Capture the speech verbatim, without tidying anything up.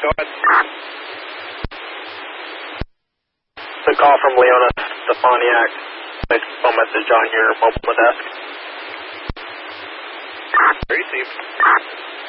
Go ahead. The call from Leona, the Pontiac. Place phone message on your mobile desk. Received.